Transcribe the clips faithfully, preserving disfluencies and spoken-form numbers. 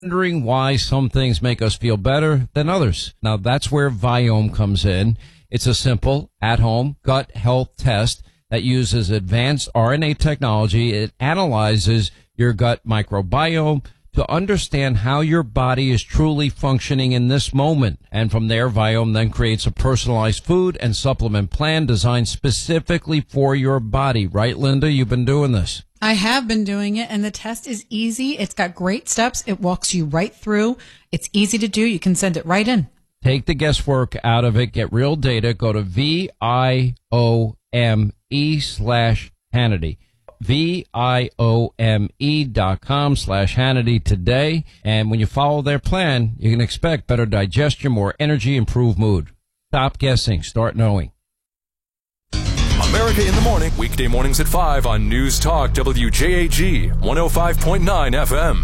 wondering why some things make us feel better than others. Now, that's where Viome comes in. It's a simple, at-home gut health test that uses advanced R N A technology. It analyzes your gut microbiome to understand how your body is truly functioning in this moment. And from there, Viome then creates a personalized food and supplement plan designed specifically for your body. Right, Linda? You've been doing this. I have been doing it, and the test is easy. It's got great steps. It walks you right through. It's easy to do. You can send it right in. Take the guesswork out of it. Get real data. Go to V I O M E slash Hannity. V I O M E dot com slash Hannity today. And when you follow their plan, you can expect better digestion, more energy, improved mood. Stop guessing. Start knowing. America in the Morning, weekday mornings at five on News Talk W J A G one oh five point nine F M.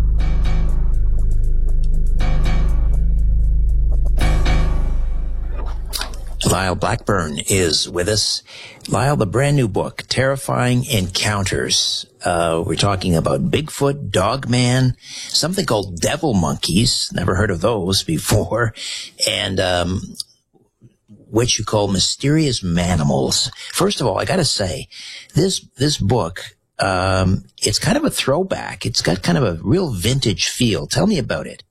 Lyle Blackburn is with us. Lyle, the brand new book, Terrifying Encounters. Uh, we're talking about Bigfoot, Dogman, something called devil monkeys. Never heard of those before. And, um, which you call mysterious manimals. First of all, I gotta say, this, this book, um, it's kind of a throwback. It's got kind of a real vintage feel. Tell me about it.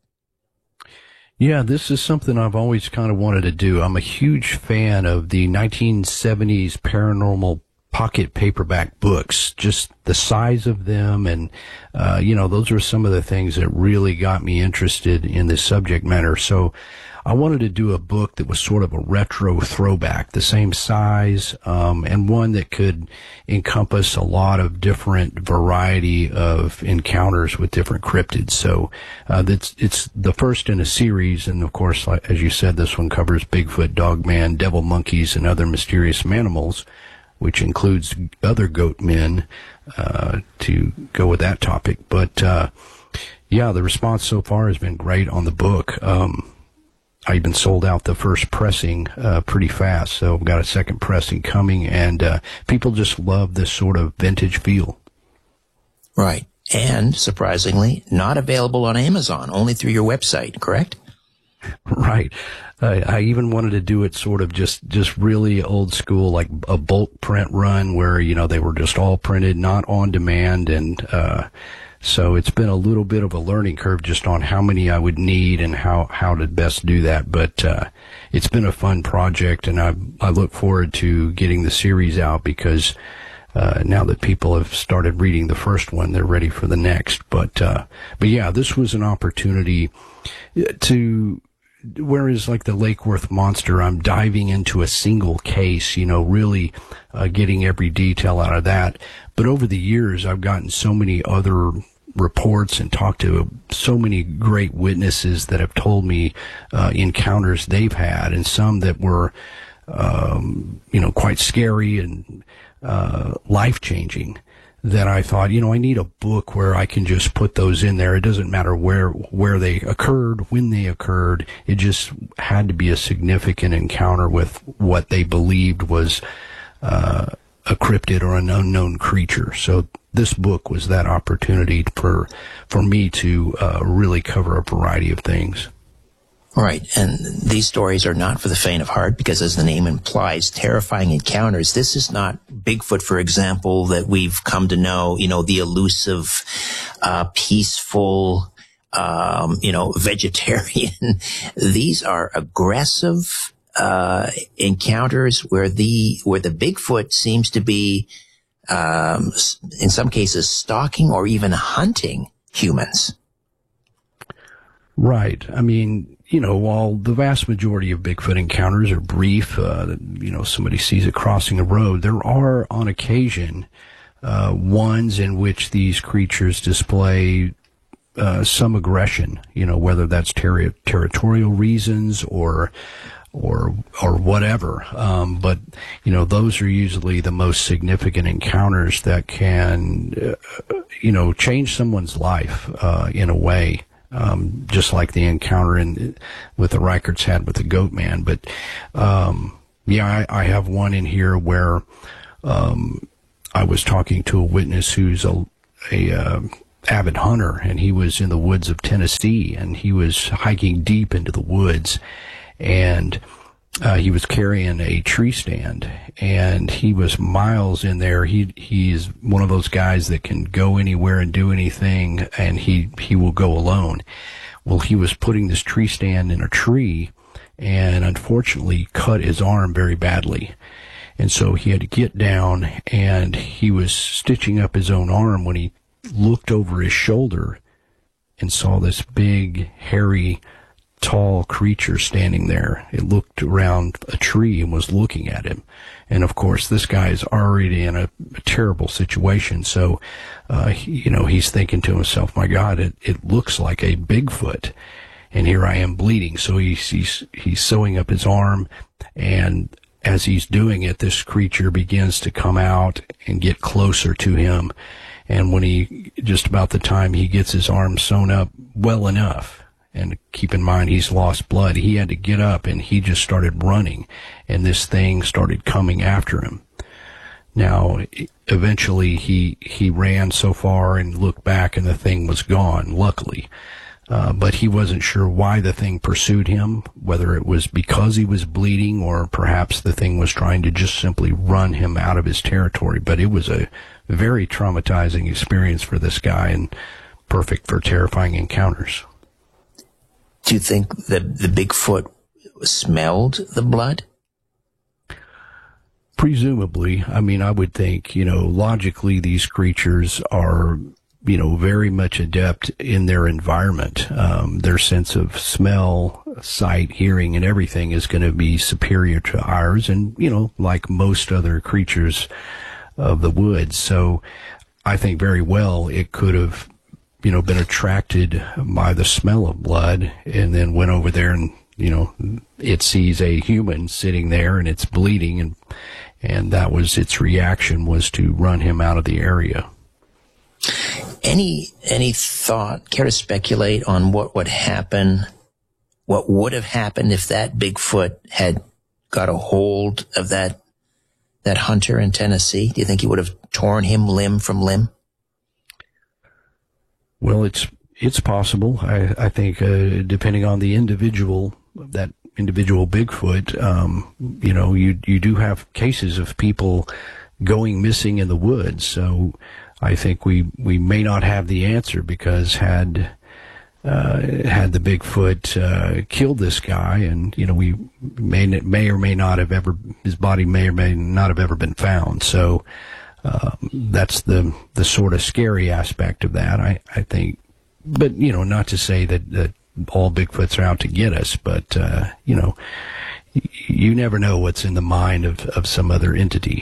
Yeah, this is something I've always kind of wanted to do. I'm a huge fan of the nineteen seventies paranormal pocket paperback books, just the size of them. And, uh, you know, those are some of the things that really got me interested in this subject matter. So I wanted to do a book that was sort of a retro throwback, the same size, um, and one that could encompass a lot of different variety of encounters with different cryptids. So, uh, that's, it's the first in a series. And of course, like, as you said, this one covers Bigfoot, Dogman, devil monkeys, and other mysterious manimals, which includes other goat men, uh, to go with that topic. But, uh, yeah, the response so far has been great on the book. Um, I even sold out the first pressing uh, pretty fast, so I've got a second pressing coming, and uh, people just love this sort of vintage feel. Right. And, surprisingly, not available on Amazon, only through your website, correct? Right. Uh, I even wanted to do it sort of just, just really old school, like a bulk print run where, you know, they were just all printed, not on demand, and uh so it's been a little bit of a learning curve just on how many I would need and how, how to best do that. But, uh, it's been a fun project, and I, I look forward to getting the series out because, uh, now that people have started reading the first one, they're ready for the next. But, uh, but yeah, this was an opportunity to, whereas like the Lake Worth Monster, I'm diving into a single case, you know, really, uh, getting every detail out of that. But over the years, I've gotten so many other reports and talked to so many great witnesses that have told me uh, encounters they've had, and some that were, um, you know, quite scary and uh, life-changing, that I thought, you know, I need a book where I can just put those in there. It doesn't matter where where they occurred, when they occurred. It just had to be a significant encounter with what they believed was uh a cryptid or an unknown creature. So this book was that opportunity for for me to uh, really cover a variety of things. Right, and these stories are not for the faint of heart because, as the name implies, terrifying encounters. This is not Bigfoot, for example, that we've come to know, you know, the elusive, uh, peaceful, um, you know, vegetarian. These are aggressive Uh, encounters where the where the Bigfoot seems to be, um, in some cases, stalking or even hunting humans. Right. I mean, you know, while the vast majority of Bigfoot encounters are brief, uh, you know, somebody sees it crossing a road, there are on occasion uh, ones in which these creatures display uh, some aggression. You know, whether that's ter- territorial reasons or or or whatever, um, but you know, those are usually the most significant encounters that can, uh, you know, change someone's life uh, in a way, um, just like the encounter in with the Reichert's had with the Goat Man. But um, yeah, I, I have one in here where um, I was talking to a witness who's a a uh, avid hunter, and he was in the woods of Tennessee, and he was hiking deep into the woods, and uh, he was carrying a tree stand, and he was miles in there. He he's one of those guys that can go anywhere and do anything, and he he will go alone. Well, he was putting this tree stand in a tree, and unfortunately cut his arm very badly. And so he had to get down, and he was stitching up his own arm when he looked over his shoulder and saw this big, hairy, tall creature standing there. It looked around a tree and was looking at him. And of course, this guy is already in a, a terrible situation. So, uh, he, you know, he's thinking to himself, my God, it, it looks like a Bigfoot. And here I am bleeding. So he's, he's, he's sewing up his arm, and as he's doing it, this creature begins to come out and get closer to him. And when he, just about the time he gets his arm sewn up well enough, and keep in mind he's lost blood, he had to get up, and he just started running, and this thing started coming after him. Now, eventually he, he ran so far and looked back, and the thing was gone, luckily. Uh, but he wasn't sure why the thing pursued him, whether it was because he was bleeding or perhaps the thing was trying to just simply run him out of his territory. But it was a very traumatizing experience for this guy, and perfect for terrifying encounters. Do you think that the Bigfoot smelled the blood? Presumably. I mean, I would think, you know, logically these creatures are, you know, very much adept in their environment. Um, their sense of smell, sight, hearing, and everything is going to be superior to ours, and, you know, like most other creatures of the woods. So I think very well it could have, you know, been attracted by the smell of blood, and then went over there, and, you know, it sees a human sitting there and it's bleeding, and and that was its reaction, was to run him out of the area. Any any thought, care to speculate on what would happen, what would have happened if that Bigfoot had got a hold of that that hunter in Tennessee? Do you think he would have torn him limb from limb? Well, it's it's possible. I, I think uh, depending on the individual, that individual Bigfoot, um, you know, you you do have cases of people going missing in the woods. So I think we, we may not have the answer, because had uh, had the Bigfoot uh, killed this guy, and, you know, we may may or may not have ever, his body may or may not have ever been found. So uh, that's the the sort of scary aspect of that, I, I think. But, you know, not to say that, that all Bigfoots are out to get us, but, uh, you know, you never know what's in the mind of, of some other entity.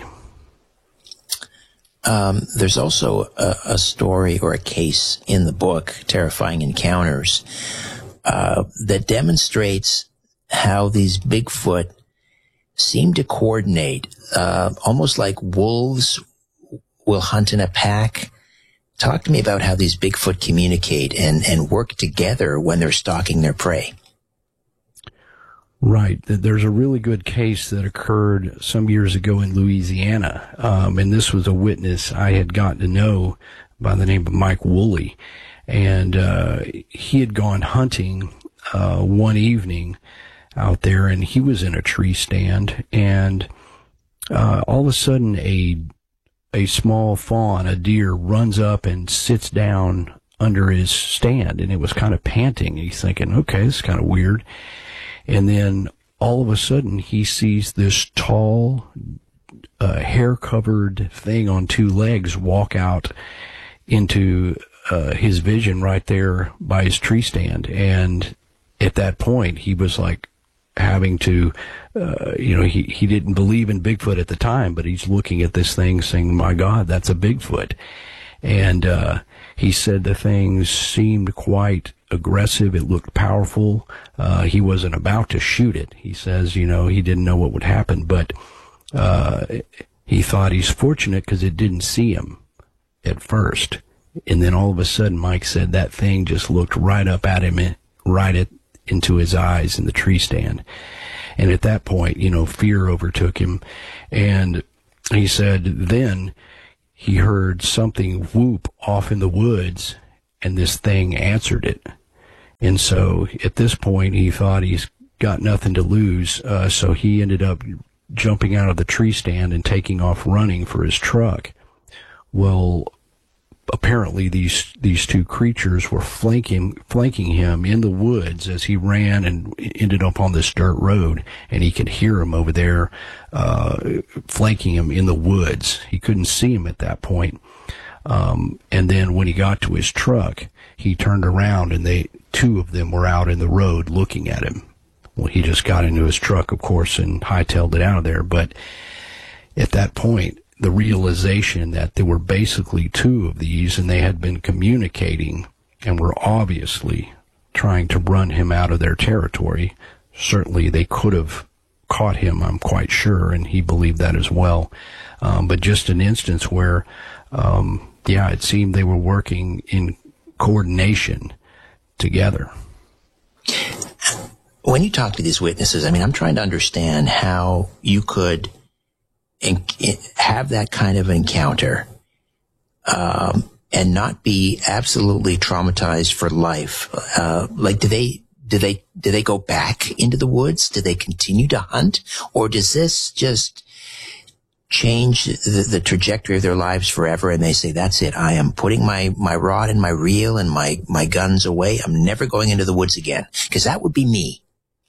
Um, there's also a, a story or a case in the book, Terrifying Encounters, uh, that demonstrates how these Bigfoot seem to coordinate, uh, almost like wolves will hunt in a pack. Talk to me about how these Bigfoot communicate and, and work together when they're stalking their prey. Right. There's a really good case that occurred some years ago in Louisiana, um, and this was a witness I had gotten to know by the name of Mike Woolley, and uh, he had gone hunting uh, one evening out there, and he was in a tree stand, and uh, all of a sudden a a small fawn, a deer, runs up and sits down under his stand, and it was kind of panting. He's thinking, okay, this is kind of weird. And then all of a sudden he sees this tall, uh, hair-covered thing on two legs walk out into uh, his vision right there by his tree stand. And at that point, he was like having to, uh, you know, he, he didn't believe in Bigfoot at the time, but he's looking at this thing saying, my God, that's a Bigfoot. And uh, he said the thing seemed quite aggressive. It looked powerful. Uh, he wasn't about to shoot it. He says, you know, he didn't know what would happen, but uh, he thought he's fortunate because it didn't see him at first. And then all of a sudden, Mike said that thing just looked right up at him, right at, into his eyes in the tree stand. And at that point, you know, fear overtook him. And he said then he heard something whoop off in the woods, and this thing answered it. And so at this point, he thought he's got nothing to lose, uh, so he ended up jumping out of the tree stand and taking off running for his truck. Well, apparently these these two creatures were flanking flanking him in the woods as he ran and ended up on this dirt road, and he could hear him over there uh, flanking him in the woods. He couldn't see him at that point. Um, and then when he got to his truck, he turned around and they two of them were out in the road looking at him. Well, he just got into his truck, of course, and hightailed it out of there. But at that point, the realization that there were basically two of these and they had been communicating and were obviously trying to run him out of their territory. Certainly they could have caught him, I'm quite sure, and he believed that as well. Um, but just an instance where, um, yeah, it seemed they were working in coordination together. When you talk to these witnesses, I mean, I'm trying to understand how you could in, in, have that kind of encounter um, and not be absolutely traumatized for life. Uh, like, do they do they do they go back into the woods? Do they continue to hunt, or does this just change the, the trajectory of their lives forever? And they say, "That's it. I am putting my my rod and my reel and my my guns away. I'm never going into the woods again," because that would be me.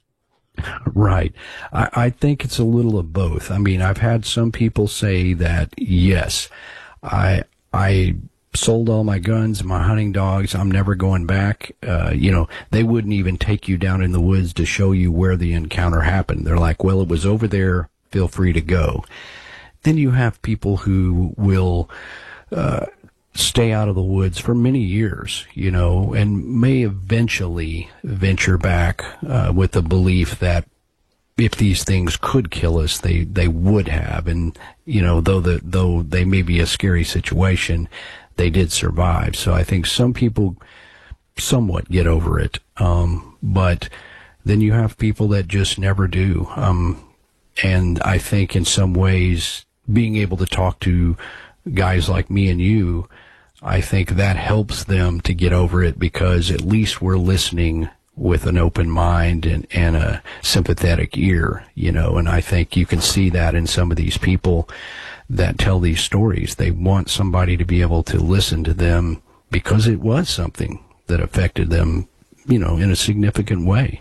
Right. I, I think it's a little of both. I mean, I've had some people say that, yes, I I sold all my guns, my hunting dogs, I'm never going back. Uh, you know, they wouldn't even take you down in the woods to show you where the encounter happened. They're like, well, it was over there, feel free to go. Then you have people who will uh, stay out of the woods for many years, you know, and may eventually venture back uh, with the belief that if these things could kill us, they, they would have. And, you know, though the, though they may be a scary situation, they did survive. So I think some people somewhat get over it. Um, but then you have people that just never do. Um, and I think in some ways, being able to talk to guys like me and you, I think that helps them to get over it, because at least we're listening with an open mind and, and a sympathetic ear, you know, and I think you can see that in some of these people that tell these stories. They want somebody to be able to listen to them because it was something that affected them, you know, in a significant way.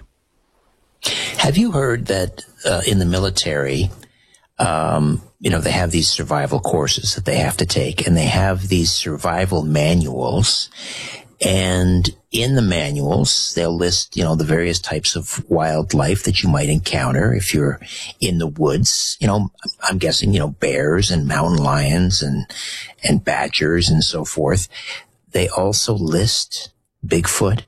Have you heard that uh, in the military, um, you know, they have these survival courses that they have to take, and they have these survival manuals, and in the manuals, they'll list, you know, the various types of wildlife that you might encounter if you're in the woods. You know, I'm guessing, you know, bears and mountain lions and, and badgers and so forth. They also list Bigfoot.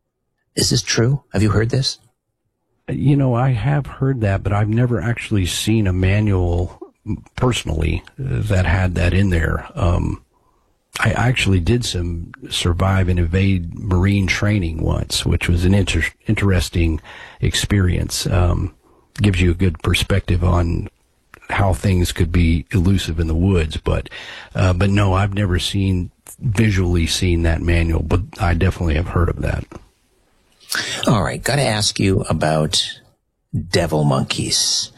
Is this true? Have you heard this? You know, I have heard that, but I've never actually seen a manual personally that had that in there. Um, I actually did some survive and evade marine training once, which was an inter- interesting experience. Um, gives you a good perspective on how things could be elusive in the woods. But, uh, but no, I've never seen, visually seen that manual, but I definitely have heard of that. All right. Got to ask you about devil monkeys.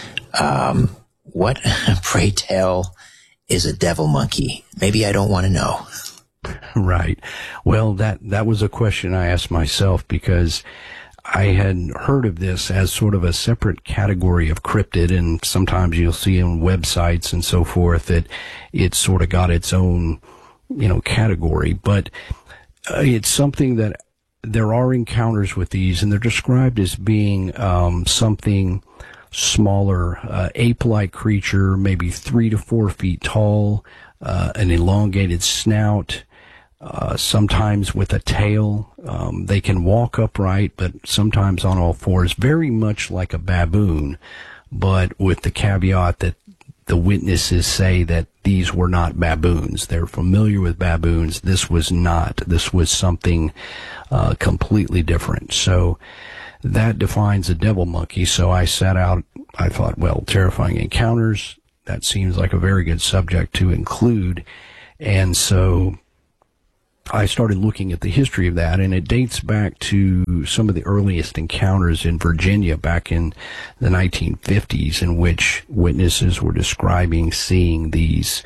Um, what, pray tell, is a devil monkey? Maybe I don't want to know. Right. Well, that, that was a question I asked myself, because I had heard of this as sort of a separate category of cryptid, and sometimes you'll see on websites and so forth that it sort of got its own, you know, category. But uh, it's something that there are encounters with these, and they're described as being um, something smaller, uh, ape-like creature, maybe three to four feet tall, uh, an elongated snout, uh, sometimes with a tail. Um, they can walk upright, but sometimes on all fours, very much like a baboon, but with the caveat that the witnesses say that these were not baboons. They're familiar with baboons. This was not. This was something uh, completely different. So that defines a devil monkey. So I set out, I thought, well, terrifying encounters, that seems like a very good subject to include. And so I started looking at the history of that, and it dates back to some of the earliest encounters in Virginia back in the nineteen fifties, in which witnesses were describing seeing these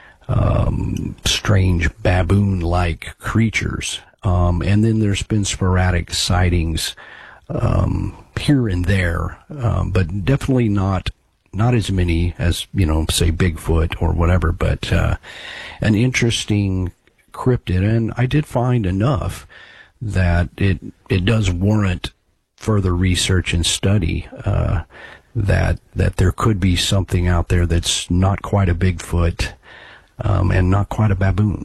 um, strange baboon-like creatures. Um, and then there's been sporadic sightings um, here and there, um, but definitely not not as many as, you know, say Bigfoot or whatever, but uh, an interesting cryptid, and I did find enough that it it does warrant further research and study, uh, that that there could be something out there that's not quite a Bigfoot um, and not quite a baboon.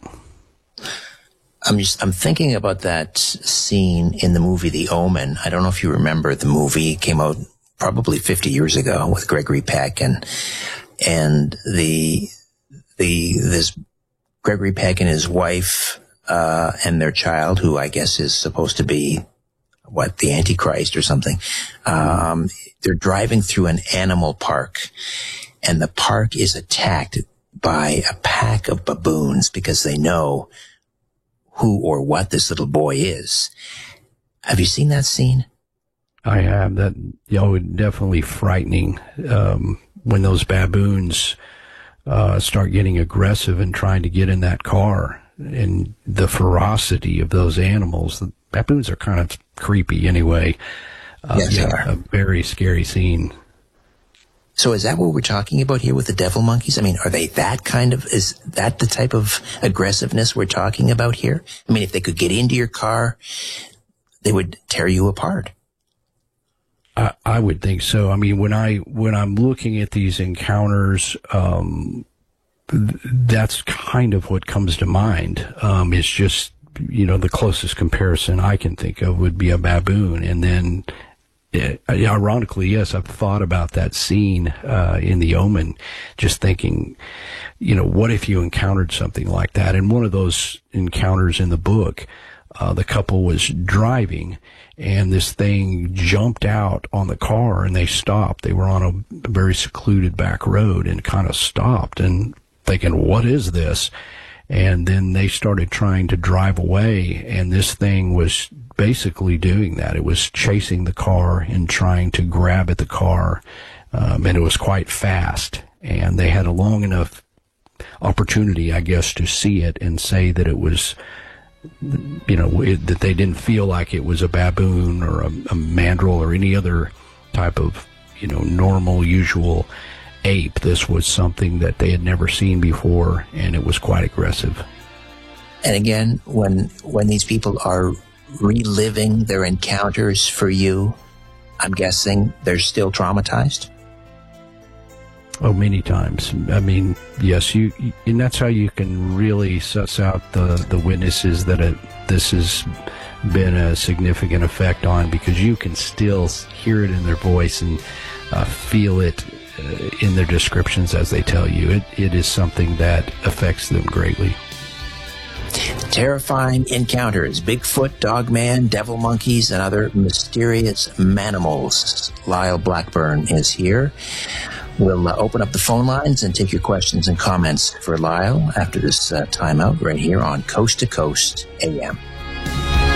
I'm just I'm thinking about that scene in the movie The Omen. I don't know if you remember the movie. It came out probably fifty years ago with Gregory Peck, and and the the this. Gregory Peck and his wife uh, and their child, who I guess is supposed to be, what, the Antichrist or something. Um, they're driving through an animal park, and the park is attacked by a pack of baboons because they know who or what this little boy is. Have you seen that scene? I have. That, you know, definitely frightening um, when those baboons Uh, start getting aggressive and trying to get in that car, and the ferocity of those animals. The baboons are kind of creepy anyway. Uh, yes, yeah, they are. A very scary scene. So is that what we're talking about here with the devil monkeys? I mean, are they that kind of, is that the type of aggressiveness we're talking about here? I mean, if they could get into your car, they would tear you apart. I, I would think so. I mean, when I when I'm looking at these encounters, um, th- that's kind of what comes to mind. Um, it's just, you know, the closest comparison I can think of would be a baboon, and then, uh, ironically, yes, I've thought about that scene uh, in The Omen, just thinking, you know, what if you encountered something like that? And one of those encounters in the book, uh, the couple was driving, and this thing jumped out on the car, and they stopped. They were on a very secluded back road and kind of stopped and thinking, what is this? And then they started trying to drive away, and this thing was basically doing that. It was chasing the car and trying to grab at the car, um, and it was quite fast. And they had a long enough opportunity, I guess, to see it and say that it was, you know, it, that they didn't feel like it was a baboon or a, a mandrill or any other type of, you know, normal, usual ape. This was something that they had never seen before, and it was quite aggressive. And again, when when these people are reliving their encounters for you, I'm guessing they're still traumatized? Oh, many times. I mean, yes, you, and that's how you can really suss out the, the witnesses that it, this has been a significant effect on, because you can still hear it in their voice and uh, feel it uh, in their descriptions as they tell you. It, it is something that affects them greatly. Terrifying encounters, Bigfoot, Dogman, devil monkeys, and other mysterious manimals. Lyle Blackburn is here. We'll uh, open up the phone lines and take your questions and comments for Lyle after this uh, timeout right here on Coast to Coast A M.